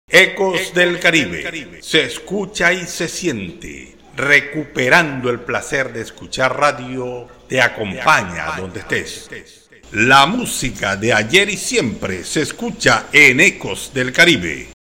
Ecos del Caribe. Se escucha y se siente. Recuperando el placer de escuchar radio, te acompaña donde estés. La música de ayer y siempre se escucha en Ecos del Caribe.